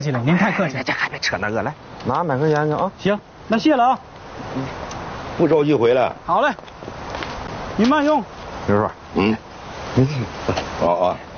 气了，您太客气了。 这还别扯那个，来， 拿买根烟去啊。 行，那谢了啊。 不着急回来。 好嘞，您慢用。 刘叔。 嗯， 哦哦。